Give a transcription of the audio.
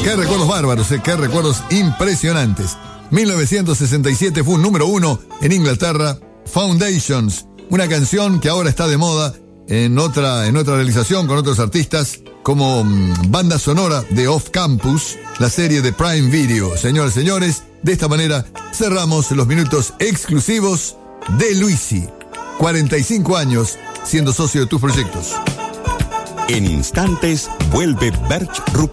Qué recuerdos bárbaros, qué recuerdos impresionantes. 1967 fue un número 1 en Inglaterra, Foundations, una canción que ahora está de moda en otra realización con otros artistas como banda sonora de Off Campus, la serie de Prime Video. Señores, señores, de esta manera cerramos los minutos exclusivos de Luisi. 45 años siendo socio de tus proyectos. En instantes vuelve Berch Rupp